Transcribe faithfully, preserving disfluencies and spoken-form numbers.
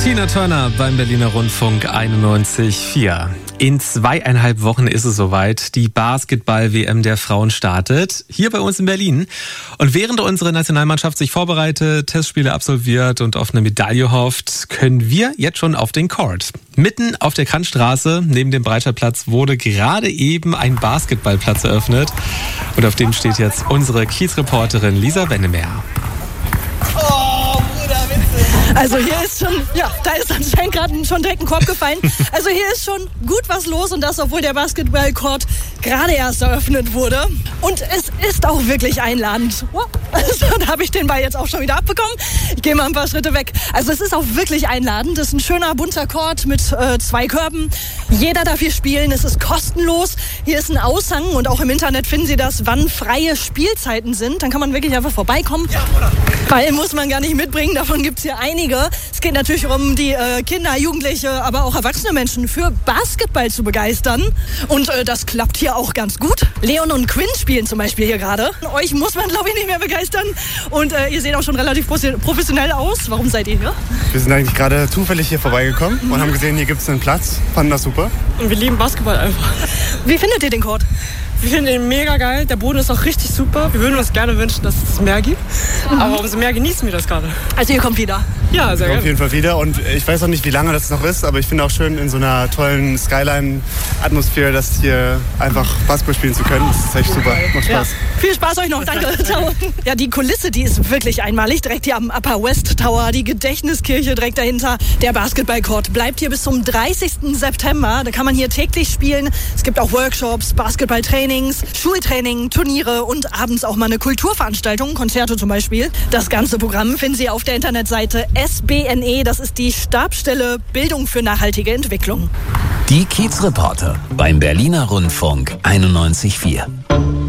Tina Turner beim Berliner Rundfunk einundneunzig Komma vier. In zweieinhalb Wochen ist es soweit. Die Basketball-W M der Frauen startet. Hier bei uns in Berlin. Und während unsere Nationalmannschaft sich vorbereitet, Testspiele absolviert und auf eine Medaille hofft, können wir jetzt schon auf den Court. Mitten auf der Kantstraße, neben dem Breitscheidplatz, wurde gerade eben ein Basketballplatz eröffnet. Und auf dem steht jetzt unsere Kiez-Reporterin Lisa Wennemer. Also hier ist schon, ja, da ist anscheinend gerade schon direkt ein Korb gefallen. Also hier ist schon gut was los und das, obwohl der Basketballcourt gerade erst eröffnet wurde. Und es ist auch wirklich einladend. Also, da habe ich den Ball jetzt auch schon wieder abbekommen. Ich gehe mal ein paar Schritte weg. Also es ist auch wirklich einladend. Es ist ein schöner, bunter Court mit äh, zwei Körben. Jeder darf hier spielen. Es ist kostenlos. Hier ist ein Aushang und auch im Internet finden Sie das, wann freie Spielzeiten sind. Dann kann man wirklich einfach vorbeikommen. Ball muss man gar nicht mitbringen. Davon gibt es hier einige. Es geht natürlich um die äh, Kinder, Jugendliche, aber auch erwachsene Menschen für Basketball zu begeistern. Und äh, das klappt hier auch ganz gut. Leon und Quinn spielen zum Beispiel hier gerade. Euch muss man, glaube ich, nicht mehr begeistern. Und äh, ihr seht auch schon relativ professionell aus. Warum seid ihr hier? Wir sind eigentlich gerade zufällig hier vorbeigekommen und haben gesehen, hier gibt es einen Platz. Fanden das super. Und wir lieben Basketball einfach. Wie findet ihr den Court? Wir finden ihn mega geil. Der Boden ist auch richtig super. Wir würden uns gerne wünschen, dass es mehr gibt. Mhm. Aber umso mehr genießen wir das gerade. Also ihr kommt wieder? Ja, sehr gerne. Auf jeden Fall wieder. Und ich weiß auch nicht, wie lange das noch ist, aber ich finde auch schön, in so einer tollen Skyline-Atmosphäre, das hier einfach Basketball spielen zu können. Das ist echt super. Macht Spaß. Ja. Viel Spaß euch noch. Danke. Ciao. Ja, die Kulisse, die ist wirklich einmalig. Direkt hier am Upper West Tower, die Gedächtniskirche direkt dahinter. Der Basketballcourt bleibt hier bis zum dreißigsten September. Da kann man hier täglich spielen. Es gibt auch Workshops, Basketballtrainings, Schultraining, Turniere und abends auch mal eine Kulturveranstaltung, Konzerte zum Beispiel. Das ganze Programm finden Sie auf der Internetseite S B N E. Das ist die Stabsstelle Bildung für nachhaltige Entwicklung. Die Kiez-Reporter beim Berliner Rundfunk einundneunzig Komma vier.